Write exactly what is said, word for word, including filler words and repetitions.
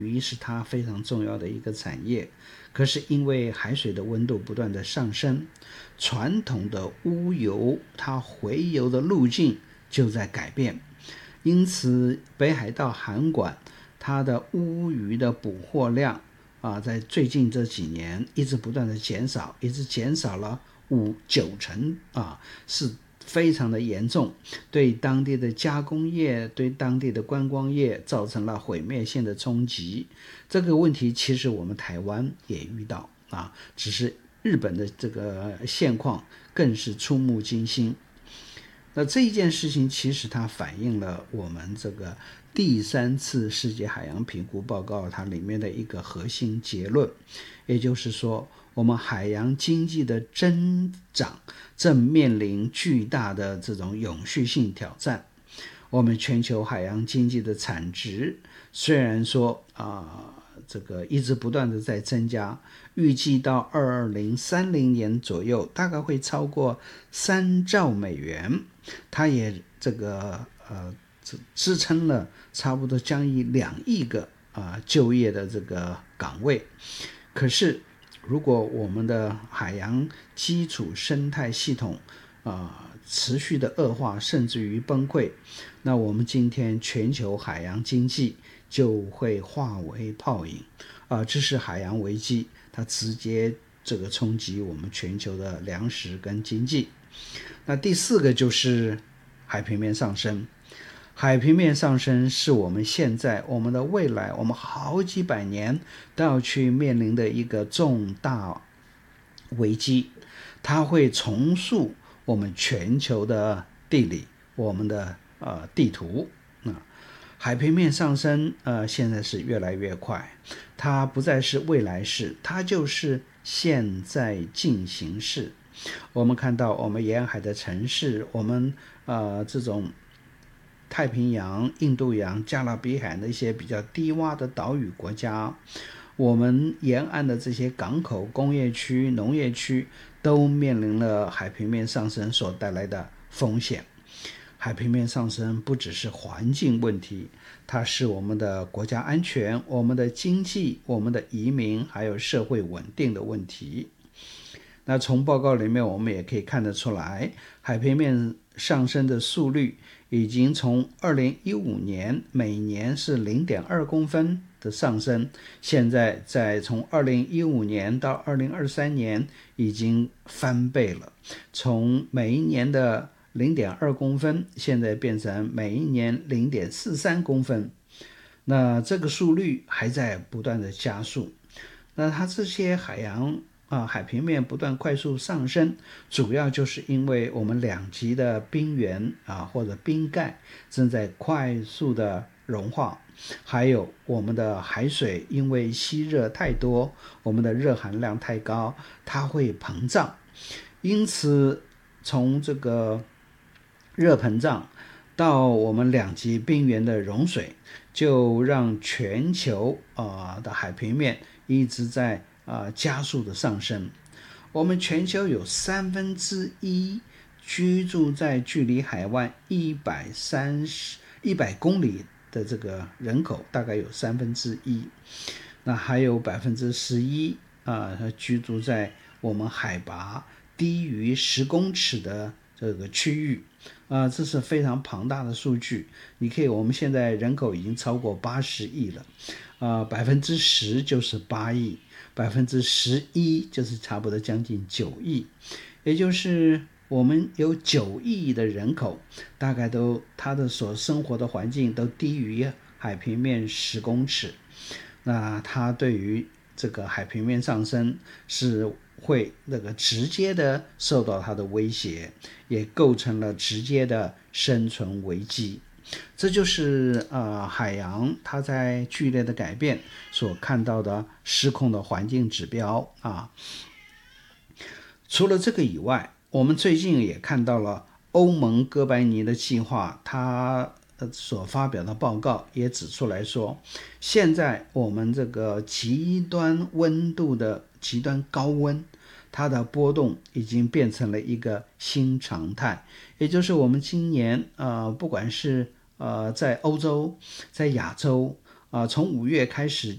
鱼是它非常重要的一个产业，可是因为海水的温度不断的上升，传统的乌游它回游的路径就在改变，因此北海道函馆它的乌鱼的捕获量啊，在最近这几年一直不断的减少，一直减少了五九成啊，是非常的严重，对当地的加工业、对当地的观光业造成了毁灭性的冲击。这个问题其实我们台湾也遇到啊，只是日本的这个现况更是触目惊心。那这一件事情其实它反映了我们这个第三次世界海洋评估报告它里面的一个核心结论，也就是说我们海洋经济的增长正面临巨大的这种永续性挑战。我们全球海洋经济的产值虽然说啊、呃，这个一直不断的在增加，预计到二零三零年左右大概会超过三兆美元，它也这个呃支撑了差不多将近两亿个啊、呃、就业的这个岗位。可是如果我们的海洋基础生态系统啊、呃、持续的恶化，甚至于崩溃，那我们今天全球海洋经济就会化为泡影啊、呃，这是海洋危机，它直接这个冲击我们全球的粮食跟经济。那第四个就是海平面上升。海平面上升是我们现在、我们的未来、我们好几百年都要去面临的一个重大危机，它会重塑我们全球的地理、我们的呃地图。那海平面上升，呃，现在是越来越快，它不再是未来式，它就是现在进行式。我们看到我们沿海的城市，我们呃这种太平洋、印度洋、加勒比海的一些比较低洼的岛屿国家，我们沿岸的这些港口、工业区、农业区都面临了海平面上升所带来的风险。海平面上升不只是环境问题，它是我们的国家安全、我们的经济、我们的移民还有社会稳定的问题。那从报告里面我们也可以看得出来，海平面上升的速率已经从二零一五年每年是 零点二公分的上升，现在在从二零一五年到二零二三年已经翻倍了，从每一年的零点二公分现在变成每一年 零点四三公分，那这个速率还在不断的加速。那它这些海洋啊，海平面不断快速上升，主要就是因为我们两极的冰原啊或者冰盖正在快速的融化，还有我们的海水因为吸热太多，我们的热含量太高，它会膨胀。因此从这个热膨胀到我们两极冰原的融水，就让全球啊、呃、的海平面一直在啊、呃、加速的上升。我们全球有三分之一居住在距离海湾一百三十一百公里的这个人口，大概有三分之一。那还有百分之十一啊居住在我们海拔低于十公尺的这个区域。啊、呃，这是非常庞大的数据。你可以，我们现在人口已经超过八十亿了，啊，百分之十就是八亿，百分之十一就是差不多将近九亿，也就是我们有九亿的人口，大概都他的所生活的环境都低于海平面十公尺。那它对于这个海平面上升是会那个直接的受到它的威胁，也构成了直接的生存危机。这就是呃海洋它在剧烈的改变所看到的失控的环境指标啊。除了这个以外，我们最近也看到了欧盟哥白尼的计划，它所发表的报告也指出来说，现在我们这个极端温度的极端高温，它的波动已经变成了一个新常态，也就是我们今年呃，不管是呃在欧洲、在亚洲啊、呃，从五月开始